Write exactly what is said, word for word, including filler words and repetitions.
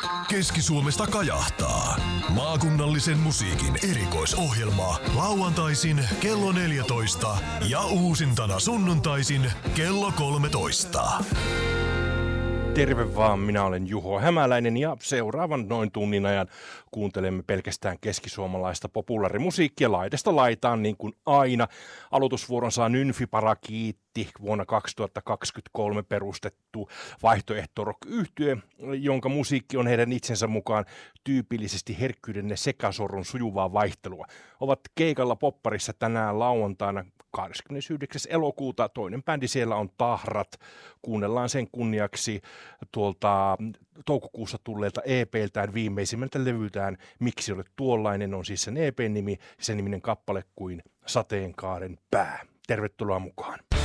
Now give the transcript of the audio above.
Keski-Suomesta kajahtaa. Maakunnallisen musiikin erikoisohjelma lauantaisin kello neljätoista ja uusintana sunnuntaisin kello kolmetoista. Terve vaan, minä olen Juho Hämäläinen ja seuraavan noin tunnin ajan kuuntelemme pelkästään keskisuomalaista populaarimusiikkia laidasta laitaan niin kuin aina. Aloitusvuoron saa Nynfi Parakiitti, vuonna kaksituhattakaksikymmentäkolme perustettu vaihtoehto rock-yhtye, jonka musiikki on heidän itsensä mukaan tyypillisesti herkkyyden ja sekasorron sujuvaa vaihtelua. Ovat keikalla Popparissa tänään lauantaina kahdeskymmenesyhdeksäs elokuuta. Toinen bändi siellä on Tahrat. Kuunnellaan sen kunniaksi tuolta toukokuussa tulleelta E P:ltään viimeisimmältä levyltään Miksi olet tuollainen on siis sen E P:n nimi, sen niminen kappale kuin Sateenkaaren pää. Tervetuloa mukaan.